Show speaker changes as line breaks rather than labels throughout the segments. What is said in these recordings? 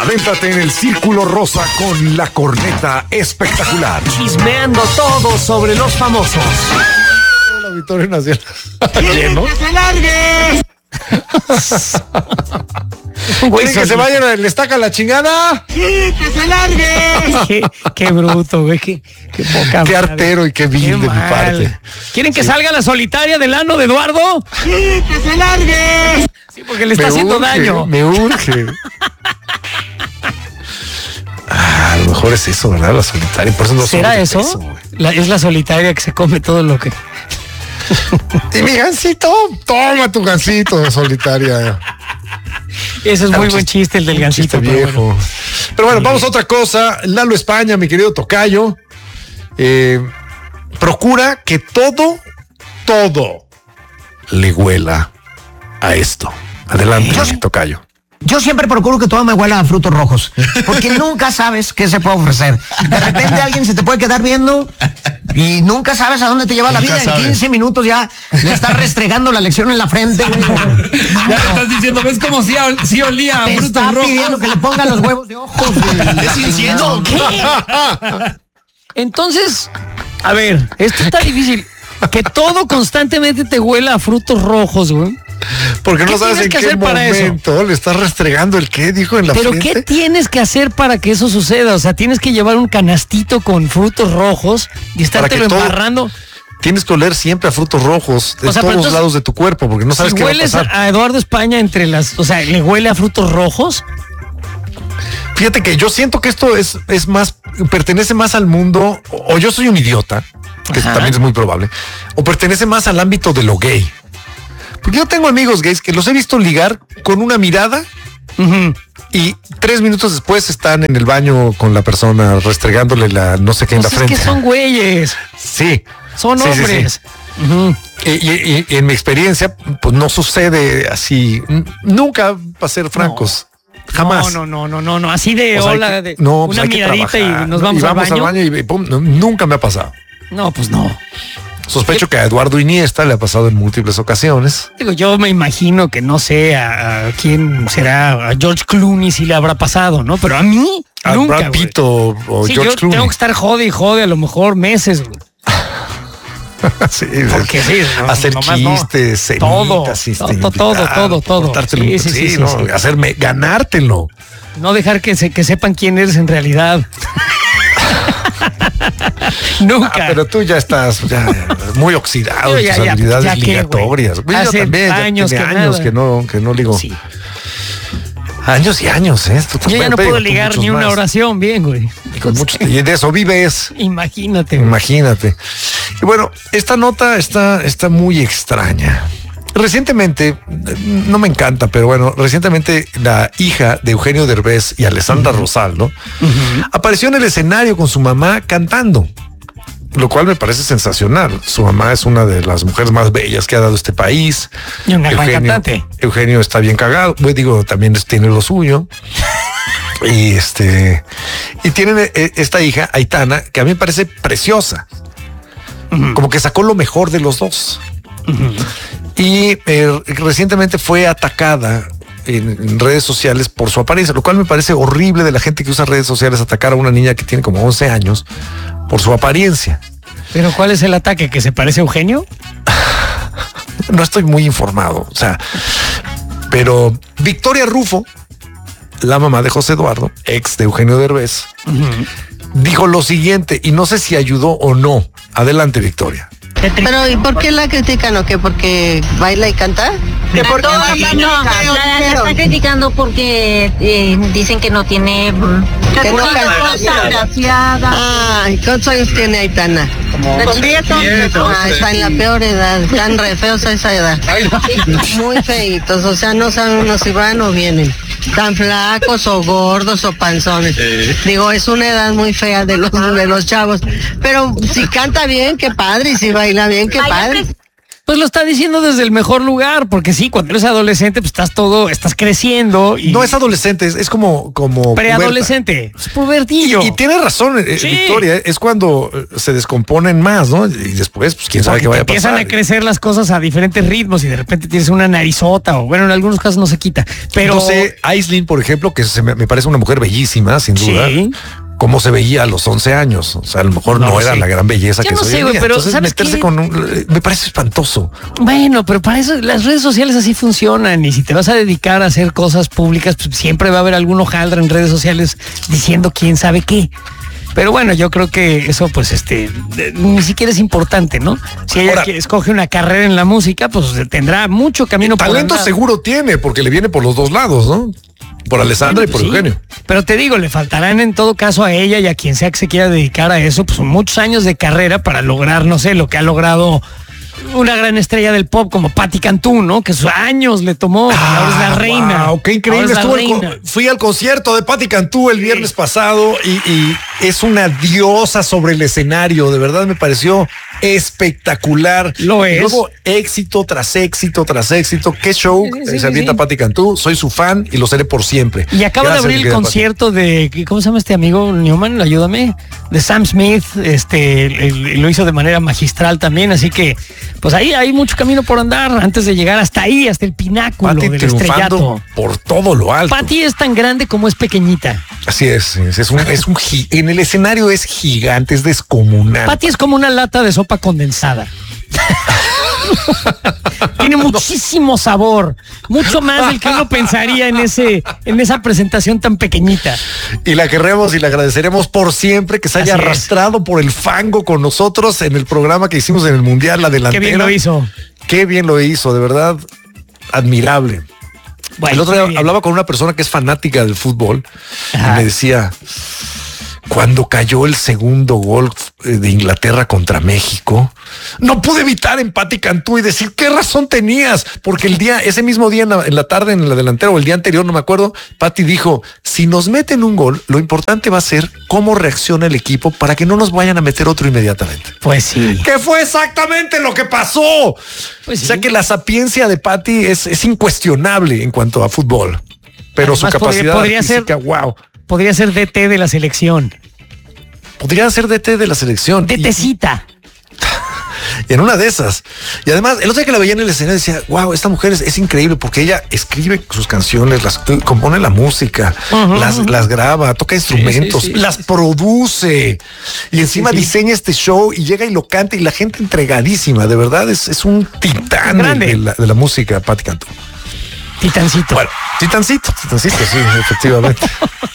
Adéntrate en el Círculo Rosa con la corneta espectacular.
Chismeando todo sobre los famosos.
El Auditorio Nacional lleno.
¡Que se largue!
¿Quieren que se vayan? ¿Les taca la chingada?
¡Sí, que se largue!
Qué bruto, güey. Qué poca
Qué
madre.
artero y qué vil de mi
mal.
parte.
¿Quieren que salga la solitaria del ano de Eduardo?
¡Sí, que se largue!
Sí, porque le está haciendo daño.
Me urge. A lo mejor es eso, ¿verdad? La solitaria. Por eso no
¿Será eso?
Güey.
Es la solitaria que se come todo lo que...
Y mi gancito, toma tu gancito de solitaria.
Ese es muy buen chiste, el del gancito.
Chiste viejo. Pero bueno, vamos a otra cosa. Lalo España, mi querido tocayo, procura que todo le huela a esto. Adelante, mi tocayo.
Yo siempre procuro que todo me huela a frutos rojos, porque nunca sabes qué se puede ofrecer. De repente alguien se te puede quedar viendo y nunca sabes a dónde te lleva la vida. En 15 minutos ya le estás restregando la lección en la frente. Güey.
Ya te estás diciendo, ¿ves cómo sí olía a
Te
frutos
está
rojos?
pidiendo que le pongan los huevos de ojos. Güey.
¿Es incienso?
¿Qué? Entonces, a ver, esto está difícil. Que todo constantemente te huela a frutos rojos, güey.
Porque no
¿Qué
sabes
tienes
en
que
qué
hacer para eso?
momento le estás restregando el qué dijo en la
Pero
frente.
¿qué tienes que hacer para que eso suceda? O sea, tienes que llevar un canastito con frutos rojos y estártelo
todo-
embarrando.
Tienes que oler siempre a frutos rojos de
O sea, pero
todos
entonces,
lados de tu cuerpo, porque no sabes
Si
qué va a
hueles
pasar.
a Eduardo España entre las... O sea, ¿le huele a frutos rojos?
Fíjate que yo siento que esto es más, pertenece más al mundo, o yo soy un idiota, que
Ajá.
también es muy probable, o pertenece más al ámbito de lo gay. Porque yo tengo amigos gays que los he visto ligar con una mirada
Ujú.
y 3 minutos después están en el baño con la persona restregándole la no sé qué en la
Pues es
frente.
que son güeyes,
Sí.
son
Sí, sí, sí.
hombres. Ujú.
Y en mi experiencia, pues no sucede así. Nunca, para ser francos. Jamás.
No, así de
O sea,
hola,
hay que-
de
no, pues
una
hay que
miradita
trabajar,
y nos
¿no?
vamos, al baño.
y pum, nunca me ha pasado.
No, pues no.
Sospecho que a Eduardo Iniesta le ha pasado en múltiples ocasiones.
Digo, yo me imagino que no sé a quién será, a George Clooney si le habrá pasado, ¿no? Pero a mí,
A
nunca,
Brad
güey.
Pitt o
Sí,
George
yo
Clooney.
tengo que estar jode y jode a lo mejor meses, güey.
Sí,
Porque sí, no,
hacer
nomás no.
chistes,
Todo,
cenitas,
todo.
cortártelo,
Sí, sí, sí,
¿no?
sí.
Hacerme, ganártelo.
No dejar que sepan quién eres en realidad. Nunca.
Pero tú ya estás muy oxidado
Yo
en
ya-
tus
ya-
habilidades
ya qué, güey.
ligatorias. Güey, yo
Hace
también, ya
años
tiene
que
años
nada.
que no ligo.
Sí.
Años y años, ¿eh? Tú
Yo ya
también,
no
pero
puedo
con
ligar
muchos
ni una
más.
oración bien, güey.
Y de eso vives.
Imagínate, güey.
Imagínate. Y bueno, esta nota está muy extraña. Recientemente, no me encanta, pero bueno, recientemente la hija de Eugenio Derbez y Alessandra Rosaldo apareció en el escenario con su mamá cantando, lo cual me parece sensacional. Su mamá es una de las mujeres más bellas que ha dado este país.
Y una gran cantante.
Eugenio está bien cagado, pues digo, también tiene lo suyo. Y tienen esta hija, Aitana, que a mí me parece preciosa. Como que sacó lo mejor de los dos. Y recientemente fue atacada en redes sociales por su apariencia, lo cual me parece horrible de la gente que usa redes sociales, atacar a una niña que tiene como 11 años por su apariencia.
Pero ¿cuál es el ataque? ¿Que se parece a Eugenio?
No estoy muy informado, o sea, pero Victoria Rufo, la mamá de José Eduardo, ex de Eugenio Derbez, dijo lo siguiente, y no sé si ayudó o no. Adelante, Victoria.
Pero ¿y por qué la critican o qué? ¿Porque baila y canta? ¿Que por qué
La están criticando porque dicen que no tiene...
que no canta? Ay, ¿cuántos años tiene Aitana? Está en la peor edad, están re feos a esa edad. Muy feitos, o sea, no saben uno si van o vienen. Tan flacos o gordos o panzones. Digo, es una edad muy fea de los chavos. Pero si canta bien, qué padre, y si baila bien, qué padre.
Pues lo está diciendo desde el mejor lugar, porque sí, cuando eres adolescente, pues estás creciendo. Y
no es adolescente, es como
preadolescente, es pubertillo.
Y tiene razón,
Sí.
Victoria, es cuando se descomponen más, ¿no? Y después, pues quién sabe qué vaya a pasar.
Empiezan a crecer las cosas a diferentes ritmos y de repente tienes una narizota, o bueno, en algunos casos no se quita. Pero
No sé, Aislinn, por ejemplo, que me parece una mujer bellísima, sin duda.
Sí.
Cómo se veía a los 11 años. O sea, a lo mejor no era
sé.
la gran belleza
Yo
que
no
soy
sé,
hoy en
güey,
día.
pero
Entonces,
¿sabes
meterse
qué?
me parece espantoso.
Bueno, pero para eso las redes sociales así funcionan, y si te vas a dedicar a hacer cosas públicas, pues siempre va a haber algún hojaldra en redes sociales diciendo quién sabe qué. Pero bueno, yo creo que eso pues ni siquiera es importante, ¿no? Si ella
Ahora,
escoge una carrera en la música, pues tendrá mucho camino por
Talento
andar.
seguro tiene, porque le viene por los dos lados, ¿no? Por Alessandra y por
Sí,
Eugenio.
pero te digo, le faltarán en todo caso a ella y a quien sea que se quiera dedicar a eso, pues muchos años de carrera para lograr, no sé, lo que ha logrado una gran estrella del pop como Patti Cantú, ¿no? Que sus años le tomó, y ahora es la reina.
Wow, qué increíble.
Ahora es la reina.
Fui al concierto de Patti Cantú el viernes pasado y es una diosa sobre el escenario. De verdad me pareció espectacular.
Lo es.
Y luego éxito tras éxito tras éxito. Qué show
Sí,
se avienta
sí.
Patti Cantú. Soy su fan y lo seré por siempre.
Y acaba
Gracias,
de
mi
abrir el
querida
concierto de, ¿cómo se llama este amigo Newman? Ayúdame. De Sam Smith, lo hizo de manera magistral también, así que pues ahí hay mucho camino por andar antes de llegar hasta ahí, hasta el pináculo
Patti
del
triunfando
estrellato.
por todo lo alto.
Patti es tan grande como es pequeñita.
Así es en el escenario es gigante, es descomunal.
Patti es como una lata de sopa condensada. Tiene muchísimo sabor, mucho más del que uno pensaría en esa presentación tan pequeñita.
Y la queremos y le agradeceremos por siempre que se haya
Así es.
arrastrado por el fango con nosotros en el programa que hicimos en el Mundial, la delantera.
Qué bien lo hizo.
Qué bien lo hizo, de verdad, admirable.
Bueno,
El otro
muy
día
bien.
hablaba con una persona que es fanática del fútbol
Ajá.
y me decía, cuando cayó el segundo gol de Inglaterra contra México, no pude evitar en Patti Cantú y decir, ¿qué razón tenías? Porque ese mismo día en la tarde, en la delantera, o el día anterior, no me acuerdo, Patti dijo, si nos meten un gol, lo importante va a ser cómo reacciona el equipo para que no nos vayan a meter otro inmediatamente.
Pues sí.
Que fue exactamente lo que pasó.
Pues sí.
O sea que la sapiencia de Patti es incuestionable en cuanto a fútbol, pero su
Además,
capacidad
podría ser-
física, wow.
Podría ser DT de la selección.
Podría ser DT de la selección.
DTcita.
Y en una de esas. Y además, el otro día que la veía en el escenario decía, wow, esta mujer es increíble porque ella escribe sus canciones, compone la música, las graba, toca instrumentos,
sí.
las produce y encima
sí.
diseña este show y llega y lo canta y la gente entregadísima. De verdad, es un titán
Grande.
de la música, Patti Cantú.
Titancito.
Bueno, titancito, sí, efectivamente.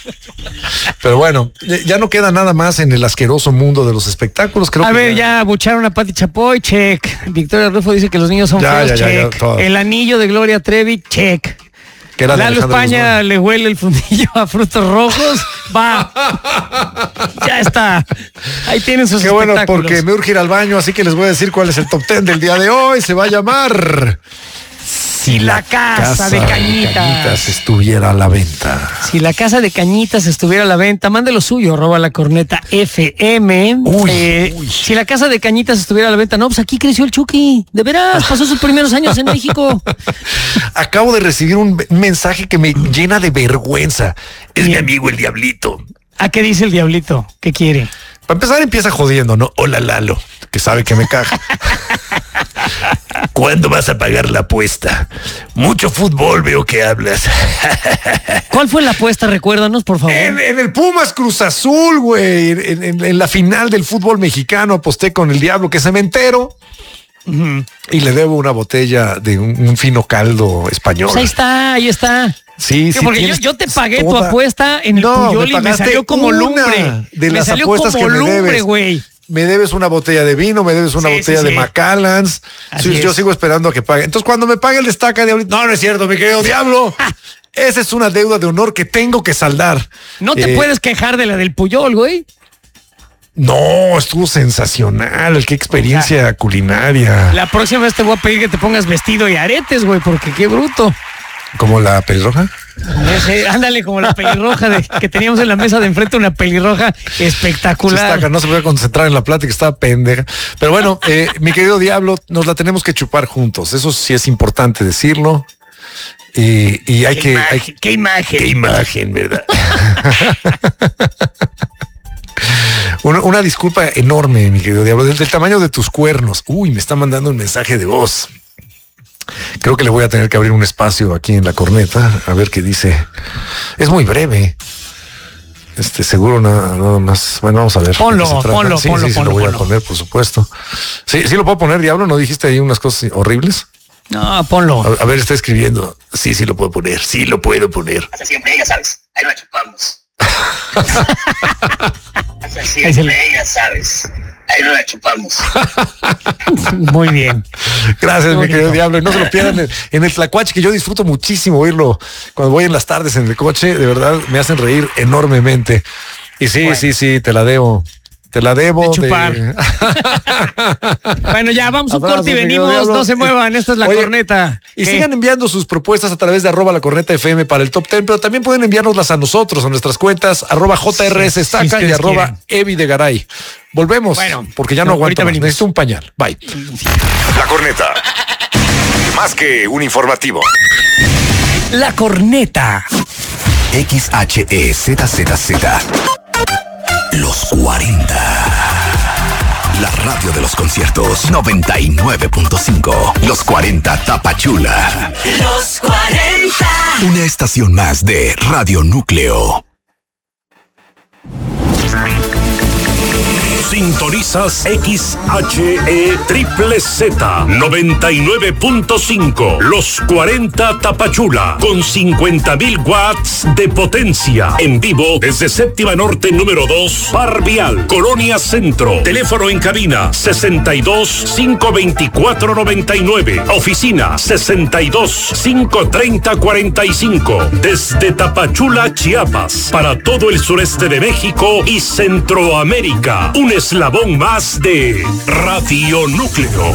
Pero bueno, ya no queda nada más en el asqueroso mundo de los espectáculos. Creo
A
que
ver, ya bucharon a Pati Chapoy, check. Victoria Rufo dice que los niños son
Ya,
feos,
ya,
check.
todo.
El anillo de Gloria Trevi, check.
que era de
Lalo
Alejandro
España
Guzmán.
le huele el fundillo a frutos rojos. Va. Ya está. Ahí tienen sus
Qué bueno,
espectáculos.
porque me urge ir al baño, así que les voy a decir cuál es el top 10 del día de hoy. Se va a llamar Si
la casa de Cañitas
estuviera a la venta.
Si la casa de Cañitas estuviera a la venta, mande lo suyo, @lacorneta_FM.
Uy.
Si la casa de Cañitas estuviera a la venta, no, pues aquí creció el Chucky. De veras, pasó sus primeros años en México.
Acabo de recibir un mensaje que me llena de vergüenza. Es mi
Bien.
amigo el Diablito.
¿A qué dice el Diablito? ¿Qué quiere?
Para empezar empieza jodiendo, ¿no? Hola Lalo, que sabe que me caga. ¿Cuándo vas a pagar la apuesta? Mucho fútbol veo que hablas.
¿Cuál fue la apuesta? Recuérdanos, por favor.
En el Pumas Cruz Azul, güey. En la final del fútbol mexicano aposté con el Diablo, que se me entero. Y le debo una botella de un fino caldo español.
Pues ahí está.
Sí, sí.
Porque
tienes
yo te pagué tu
toda-
apuesta en el
No,
Puyol y me
pagaste
salió como
una
lumbre.
de
Me
las
salió
apuestas
como
que me
lumbre,
debes.
güey.
Me debes una botella de vino, me debes una
Sí,
botella
sí,
de
sí.
Macallans.
Así
Sí, yo
es.
sigo esperando a que pague. Entonces, cuando me pague el destaca, Diablito. No, no es cierto, mi querido Diablo. Esa es una deuda de honor que tengo que saldar.
No te puedes quejar de la del Puyol, güey.
No, estuvo sensacional. Qué experiencia culinaria.
La próxima vez te voy a pedir que te pongas vestido y aretes, güey, porque qué bruto.
¿Como la pelirroja?
Ándale, como la pelirroja que teníamos en la mesa de enfrente, una pelirroja espectacular.
Chistaca, no se puede concentrar en la plática, estaba pendeja. Pero bueno, mi querido Diablo, nos la tenemos que chupar juntos. Eso sí es importante decirlo. Y hay que...
¿Qué imagen?
Qué imagen, ¿verdad? Una disculpa enorme, mi querido Diablo, del tamaño de tus cuernos. Uy, me está mandando un mensaje de voz. Creo que le voy a tener que abrir un espacio aquí en la corneta, a ver qué dice. Es muy breve. Seguro nada más. Bueno, vamos a ver.
Ponlo.
Sí, lo voy a poner, por supuesto. Sí, lo puedo poner, Diablo. ¿No dijiste ahí unas cosas horribles?
No, ponlo.
A ver, está escribiendo. Sí, lo puedo poner. Sí, lo puedo poner.
Hasta siempre, ya sabes. Ahí lo chupamos. Hasta siempre, ya sabes. Ahí no la chupamos.
Muy bien.
Gracias, mi querido Diablo. Y no se lo pierdan en el Tlacuache, que yo disfruto muchísimo oírlo cuando voy en las tardes en el coche. De verdad, me hacen reír enormemente. Y sí, te la debo. Te la debo
de chupar. Bueno, ya vamos un corte y venimos. No se muevan. Esta es la corneta.
Y sigan enviando sus propuestas a través de @lacornetafm para el top 10, pero también pueden enviárnoslas a nosotros, a nuestras cuentas @JRSestaca y @Evidegaray. Volvemos, porque ya no aguanto más. Necesito un pañal. Bye.
La corneta. Más que un informativo.
La corneta.
XHEZZZ. Los 40. La radio de los conciertos 99.5. Los 40 Tapachula.
Los 40.
Una estación más de Radio Núcleo. Sintonizas XHE Triple Z 99.5. Los 40 Tapachula con 50,000 watts de potencia. En vivo desde Séptima Norte número 2, Par Vial, Colonia Centro. Teléfono en cabina 62-524-99. Oficina 62-530-45. Desde Tapachula, Chiapas, para todo el sureste de México y Centroamérica. Un eslabón más de Radio Núcleo.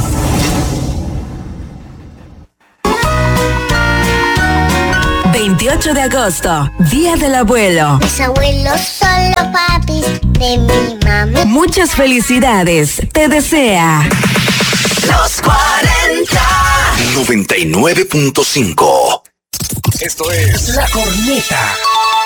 ...28 de agosto, Día del Abuelo.
Mis abuelos son los papis de mi mami.
Muchas felicidades, te desea...
Los 40.
99.5. Esto es
La Corneta.